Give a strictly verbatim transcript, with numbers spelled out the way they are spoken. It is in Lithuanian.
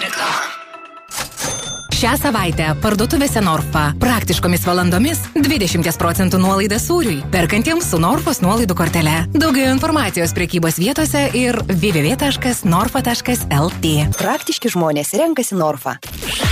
Reklama. Šią savaitę parduotuvėse Norfa praktiškomis valandomis dvidešimt procentų nuolaida sūriui, perkantiems su Norfos nuolaidų kortele. Daugiau informacijos prekybos vietose ir w w w taškas norfa taškas l t. Praktiški žmonės renkasi Norfa.